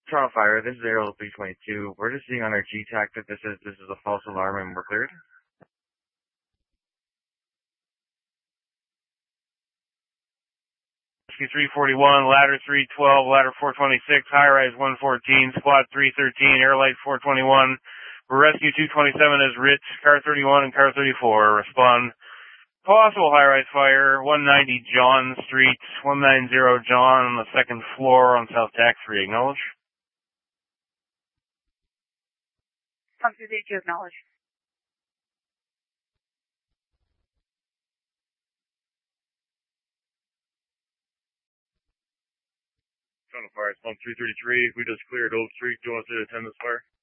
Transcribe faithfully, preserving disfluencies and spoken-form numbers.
Toronto Fire, this is Aerial three twenty-two. We're just seeing on our G TAC that this is this is a false alarm and we're cleared. three forty-one, ladder three twelve, ladder four twenty-six, high rise one fourteen, squad three thirteen, airlight four twenty-one, rescue two twenty-seven is Rich, car thirty-one and car thirty-four, respond. Possible high rise fire, one ninety John Street, one ninety John on the second floor on South Tax-Free, acknowledge. Come through the to acknowledge. Toronto Fire, it's one three thirty-three. We just cleared Oak Street. Do you want us to attend this fire?